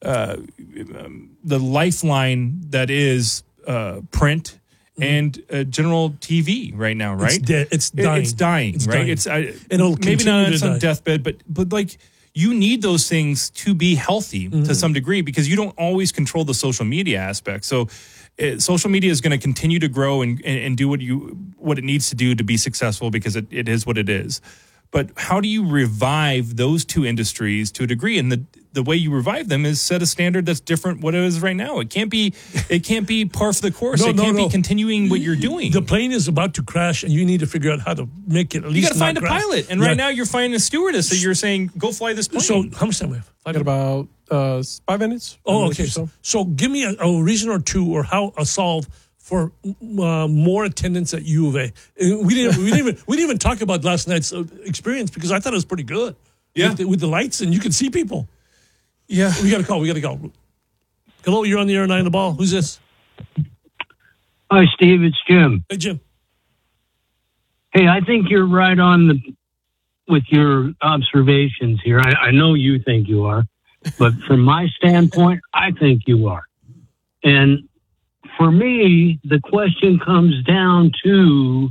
the lifeline that is print and general TV right now, right? It's dying. It's dying, right? Dying. It'll maybe not on to some die. deathbed, but like you need those things to be healthy to some degree because you don't always control the social media aspect. So social media is going to continue to grow and do what it needs to do to be successful because it is what it is. But how do you revive those two industries to a degree? And the way you revive them is set a standard that's different what it is right now. It can't be par for the course. It can't be continuing what you're doing. The plane is about to crash, and you need to figure out how to make it at least. You got to find a crash. pilot, and right now you're finding a stewardess. So you're saying, "Go fly this plane." So how much time we have? I got about 5 minutes. Oh, okay. So give me a reason or two, or how a solve for more attendance at U of A. We didn't even talk about last night's experience because I thought it was pretty good. Yeah, with the lights and you can see people. Yeah, we got to call. Hello, you're on the air, 9 on the ball. Who's this? Hi, Steve. It's Jim. Hey, Jim. Hey, I think you're right on with your observations here. I know you think you are, but from my standpoint, I think you are. And for me, the question comes down to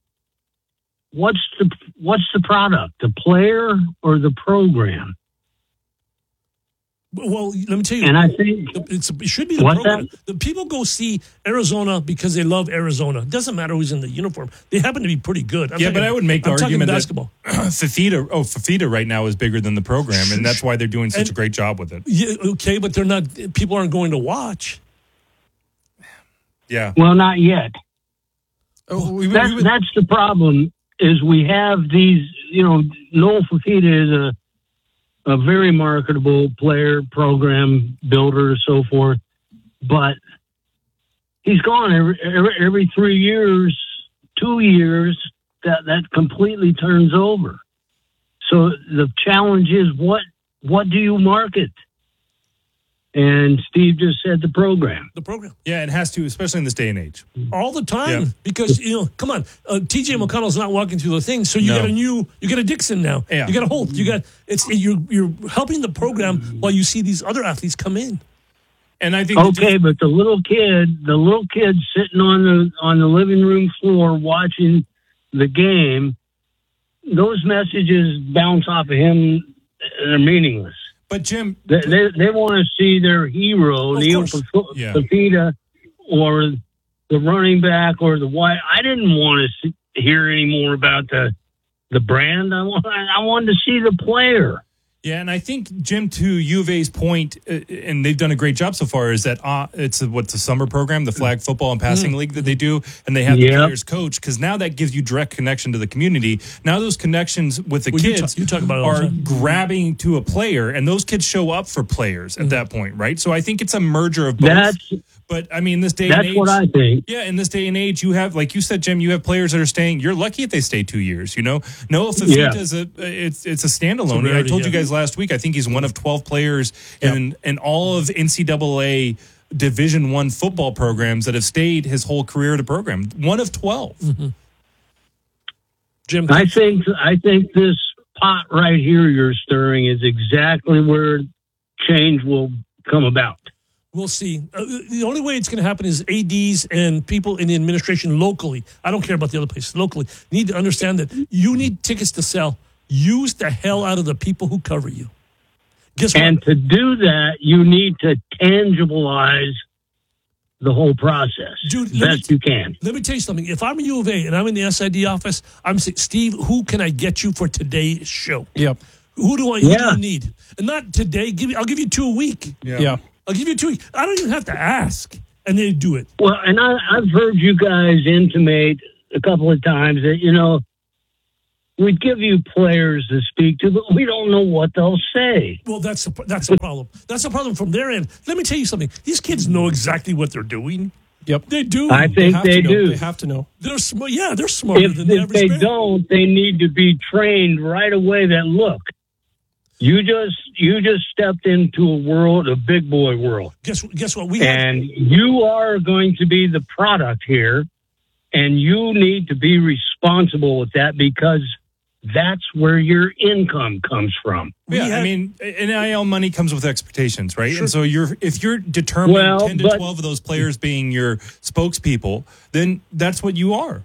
what's the product, the player or the program? Well, let me tell you. And I think it should be the program. The people go see Arizona because they love Arizona. It doesn't matter who's in the uniform. They happen to be pretty good. But I would make the argument basketball. that Fafita right now is bigger than the program, and that's why they're doing such a great job with it. Yeah, okay, but they're not. People aren't going to watch. Yeah. Well, not yet. That's the problem. Is we have these. Noel Fafita is a very marketable player, program builder, so forth. But he's gone every 3 years, 2 years. That completely turns over. So the challenge is what do you market? And Steve just said the program. The program. Yeah, it has to, especially in this day and age. All the time. Yeah. Because, come on. TJ McConnell's not walking through the thing. So you get a Dixon now. Yeah. You got a Holt. You're helping the program while you see these other athletes come in. And I think but the little kid sitting on the living room floor watching the game, those messages bounce off of him. They're meaningless. But Jim, they want to see their hero, Neil Fafita, or the running back, or the wide. I didn't want to hear any more about the brand. I wanted to see the player. Yeah, and I think, Jim, to U of A's point, and they've done a great job so far, is that it's the summer program, the flag football and passing league that they do, and they have the players coach, because now that gives you direct connection to the community. Now those connections with the kids you talk about are grabbing to a player, and those kids show up for players at that point, right? So I think it's a merger of both. But I mean, this day and age, that's what I think. Yeah, in this day and age, you have, like you said, Jim, you have players that are staying. You're lucky if they stay 2 years. Noah Fafita is it's a standalone. I told you guys last week. I think he's one of 12 players in all of NCAA Division I football programs that have stayed his whole career at a program. One of 12. Mm-hmm. Jim? I think this pot right here you're stirring is exactly where change will come about. We'll see. The only way it's going to happen is ADs and people in the administration locally. I don't care about the other places. Locally, need to understand that you need tickets to sell. Use the hell out of the people who cover you. Guess what? And to do that, you need to tangibilize the whole process, dude. Best you can. Let me tell you something. If I'm a U of A and I'm in the SID office, I'm saying, Steve, who can I get you for today's show? Yep. Who do you need? And not today. I'll give you 2 a week. Yeah. I'll give you 2 weeks. I don't even have to ask, and they do it. Well, and I've heard you guys intimate a couple of times that, we'd give you players to speak to, but we don't know what they'll say. Well, that's a problem. That's a problem from their end. Let me tell you something. These kids know exactly what they're doing. Yep. They do. I think they do. They have to know. They're smart. Yeah, they're smarter than the If average they man. don't, they need to be trained right away that, look, you just stepped into a big boy world. Guess what? And you are going to be the product here, and you need to be responsible with that because that's where your income comes from. Yeah, NIL money comes with expectations, right? Sure. And so if you're determining 10 to 12 of those players being your spokespeople, then that's what you are.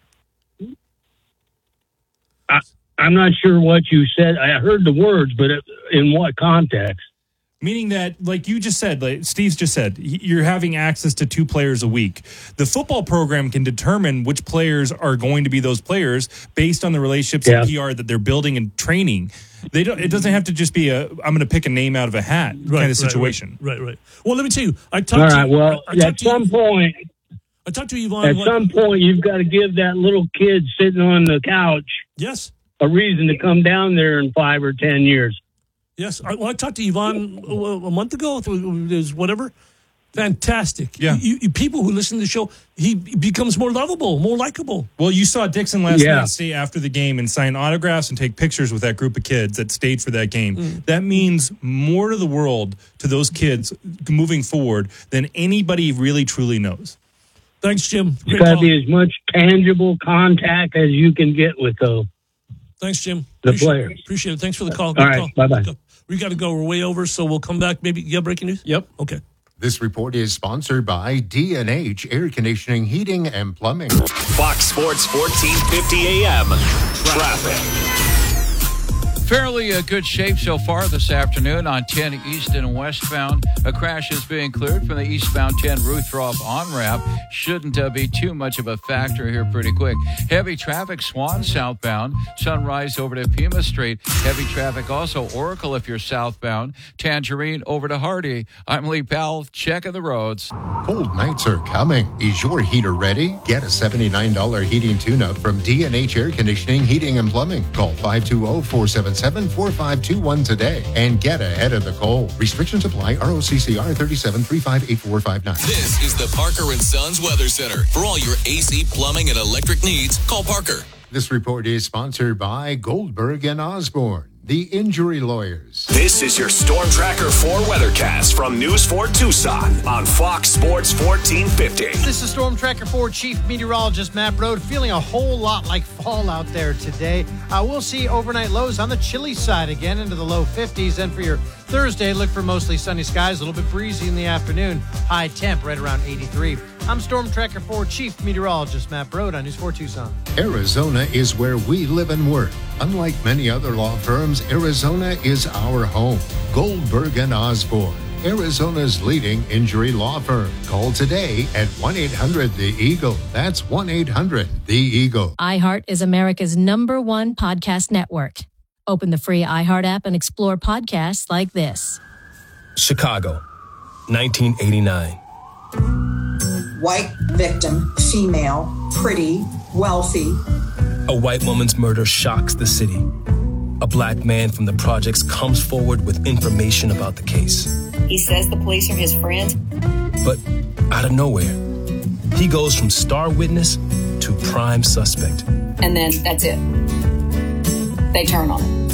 I'm not sure what you said. I heard the words, but in what context? Meaning that, like you just said, like Steve's just said, you're having access to 2 players a week. The football program can determine which players are going to be those players based on the relationships and PR that they're building and training. It doesn't have to just be I'm going to pick a name out of a hat kind of situation. Right. Well, let me tell you, at some point, I talked to Yvonne. At some point, you've got to give that little kid sitting on the couch a reason to come down there in 5 or 10 years. Yes. I talked to Yvonne a month ago. It was whatever. Fantastic. Yeah. You people who listen to the show, he becomes more lovable, more likable. Well, you saw Dixon last night stay after the game and sign autographs and take pictures with that group of kids that stayed for that game. That means more to the world, to those kids moving forward than anybody really truly knows. Thanks, Jim. It's got to be as much tangible contact as you can get with those. Thanks, Jim. The players. Appreciate it. Thanks for the call. All right. Bye-bye. We got to go. We're way over, so we'll come back. Maybe you have breaking news? Yep. Okay. This report is sponsored by D&H Air Conditioning, Heating, and Plumbing. Fox Sports 1450 AM. Traffic. Fairly good shape so far this afternoon on 10 east and westbound. A crash is being cleared from the eastbound 10 Ruthrop on-ramp. Shouldn't be too much of a factor here pretty quick. Heavy traffic, Swan southbound. Sunrise over to Pima Street. Heavy traffic also Oracle if you're southbound. Tangerine over to Hardy. I'm Lee Powell, checking the roads. Cold nights are coming. Is your heater ready? Get a $79 heating tune-up from D&H Air Conditioning, Heating, and Plumbing. Call 520-477-4521 today and get ahead of the cold. Restrictions apply. ROCCR 37358459. This is the Parker & Sons Weather Center. For all your AC, plumbing, and electric needs, call Parker. This report is sponsored by Goldberg and Osborne, the injury lawyers. This is your Storm Tracker 4 weathercast from News 4 Tucson on Fox Sports 1450. This is Storm Tracker 4 Chief Meteorologist Matt Broad, feeling a whole lot like fall out there today. We'll see overnight lows on the chilly side again into the low 50s. And for your Thursday, look for mostly sunny skies, a little bit breezy in the afternoon. High temp right around 83. I'm Storm Tracker 4 Chief Meteorologist Matt Broad on News 4 Tucson. Arizona is where we live and work. Unlike many other law firms, Arizona is our home. Goldberg and Osborne, Arizona's leading injury law firm. Call today at 1-800-THE-EAGLE. That's 1-800-THE-EAGLE. iHeart is America's #1 podcast network. Open the free iHeart app and explore podcasts like this. Chicago, 1989. White victim, female, pretty, wealthy. A white woman's murder shocks the city. A black man from the projects comes forward with information about the case. He says the police are his friends. But out of nowhere, he goes from star witness to prime suspect. And then that's it. They turn on him.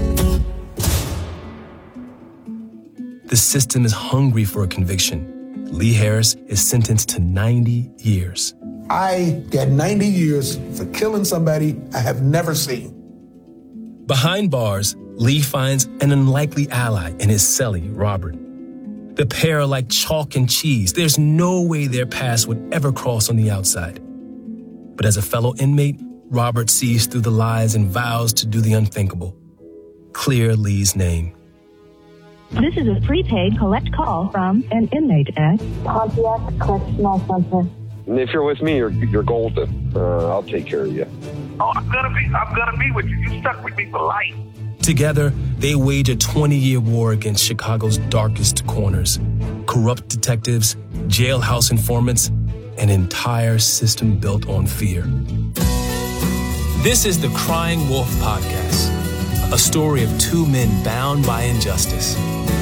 The system is hungry for a conviction. Lee Harris is sentenced to 90 years. I got 90 years for killing somebody I have never seen. Behind bars, Lee finds an unlikely ally in his cellie, Robert. The pair are like chalk and cheese. There's no way their paths would ever cross on the outside. But as a fellow inmate, Robert sees through the lies and vows to do the unthinkable. Clear Lee's name. This is a prepaid collect call from an inmate at Pontiac Correctional Center. If you're with me, you're golden. I'll take care of you. Oh, I'm gonna be with you. You stuck with me for life. Together, they wage a 20-year war against Chicago's darkest corners. Corrupt detectives, jailhouse informants, an entire system built on fear. This is the Crying Wolf Podcast, a story of two men bound by injustice.